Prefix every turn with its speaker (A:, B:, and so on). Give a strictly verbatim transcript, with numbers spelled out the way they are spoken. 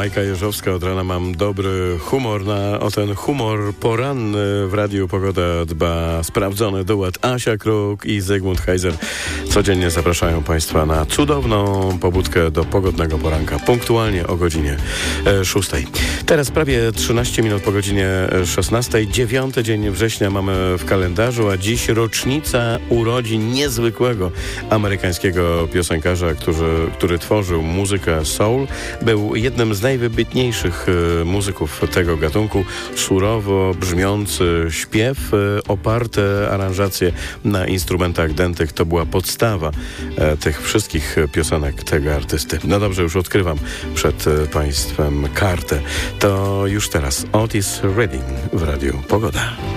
A: Majka Jeżowska. Od rana mam dobry humor. Na, o ten humor poranny w Radiu Pogoda dba sprawdzony duet Asia Kruk i Zygmunt Heiser. Codziennie zapraszają Państwa na cudowną pobudkę do pogodnego poranka. Punktualnie o godzinie e, szóstej. Teraz prawie trzynaście minut po godzinie szesnastej. dziewiąty dzień września mamy w kalendarzu, a dziś rocznica urodzin niezwykłego amerykańskiego piosenkarza, który, który tworzył muzykę soul. Był jednym z najwybitniejszych e, muzyków tego gatunku. Surowo brzmiący śpiew, e, oparte aranżacje na instrumentach dętych. To była podstawa e, tych wszystkich piosenek tego artysty. No dobrze, już odkrywam przed e, Państwem kartę. To już teraz Otis Redding w Radiu Pogoda.